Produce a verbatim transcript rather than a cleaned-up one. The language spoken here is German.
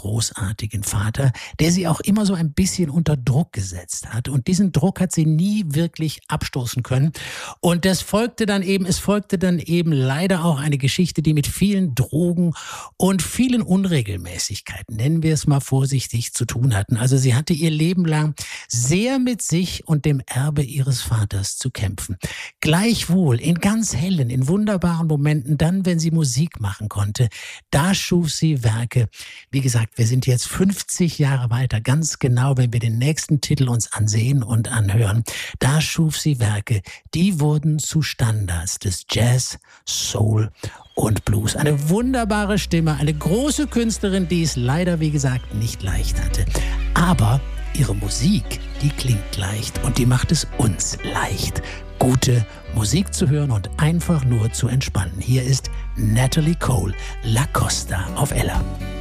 großartigen Vater, der sie auch immer so ein bisschen unter Druck gesetzt hat. Und diesen Druck hat sie nie wirklich abstoßen können. Und das folgte dann eben, es folgte dann eben leider auch eine Geschichte, die mit vielen Drogen und vielen Unregelmäßigkeiten, nennen wir es mal vorsichtig, zu tun hatten. Also sie hatte ihr Leben lang sehr mit sich und dem Erbe ihres Vaters zu kämpfen. Gleichwohl in ganz hellen, in wunderbaren Momenten, dann, wenn sie Musik machen konnte, da schuf sie Werke. Wie gesagt, wir sind jetzt fünfzig Jahre weiter, ganz genau, wenn wir den nächsten Titel uns ansehen und anhören. Da schuf sie Werke, die wurden zu Standards des Jazz, Soul und Blues. Eine wunderbare Stimme, eine große Künstlerin, die es leider, wie gesagt, nicht leicht hatte. Aber ihre Musik, die klingt leicht und die macht es uns leicht, gute Musik zu hören und einfach nur zu entspannen. Hier ist Natalie Cole, La Costa auf Ella.